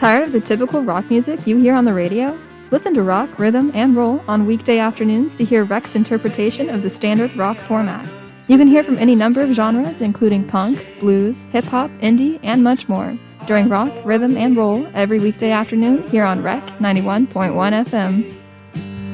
Tired of the typical rock music you hear on the radio? Listen to Rock, Rhythm, and Roll on weekday afternoons to hear Rec's interpretation of the standard rock format. You can hear from any number of genres, including punk, blues, hip-hop, indie, and much more, during Rock, Rhythm, and Roll every weekday afternoon here on Rec 91.1 FM.